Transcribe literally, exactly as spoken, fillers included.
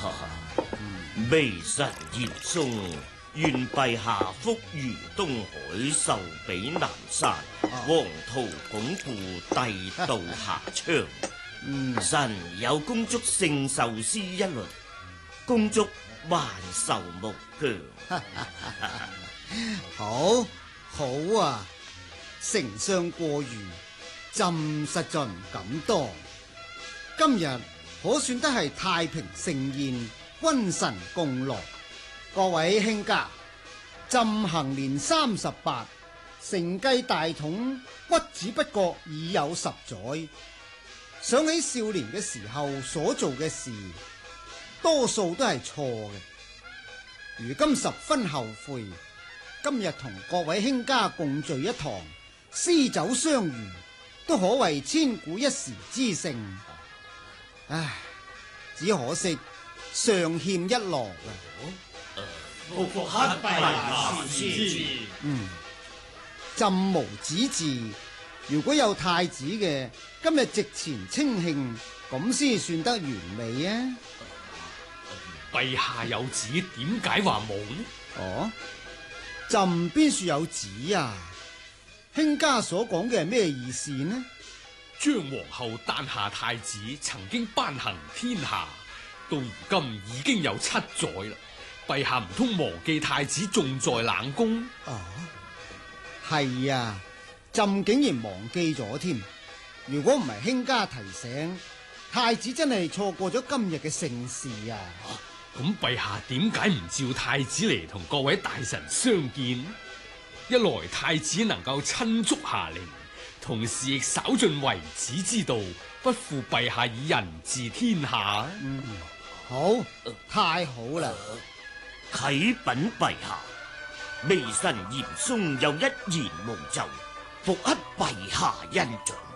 微臣嚴嵩願陛下福如東海，壽比南山，黃土鞏固，帝道遐昌。 嗯， 臣有恭祝聖壽詩一律，恭祝萬壽無疆。 好，好啊！丞相過譽，朕實在唔敢當。今日可算得係太平盛宴，君臣共樂。各位卿家，朕行年三十八，承繼大統，不知不覺已有十載。想起少年嘅時候所做嘅事，多數都係錯嘅。如今十分後悔，今日同各位卿家共聚一堂，詩酒相娛，都可謂千古一時之盛。唉，只可惜尚欠一樂啊！ 復復克陛下之志。 嗯，朕無子嗣，如果有太子嘅，今日席前稱慶，咁先算得完美啊！ 陛下有子，點解話冇呢？ 哦，朕邊處有子啊？卿家所講嘅係咩意思呢？ 張皇后誕下太子，曾經頒行天下，到如今已經有七載啦。陛下唔通忘記太子仲在冷宮？ 哦，係啊，朕竟然忘記咗添。如果唔係卿家提醒，太子真係錯過咗今日嘅盛事啊！ 咁陛下點解唔召太子嚟同各位大臣相見？一來太子能夠親觸下令，同時亦稍盡為子之道，不負陛下以仁治天下。 嗯，好，太好啦！ 啟稟陛下，微臣嚴嵩有一言無就，復乞陛下恩准。